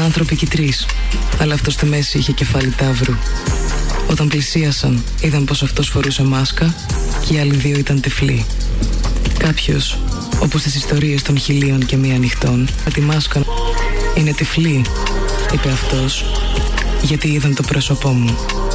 Άνθρωποι κι τρεις, αλλά αυτός στη μέση είχε κεφάλι ταύρου. Όταν πλησίασαν, είδαν πως αυτός φορούσε μάσκα και οι άλλοι δύο ήταν τυφλοί. Κάποιος, όπως στις ιστορίες των 1001 νυχτών, με τη μάσκα «Είναι τυφλοί», είπε αυτός, «γιατί είδαν το πρόσωπό μου».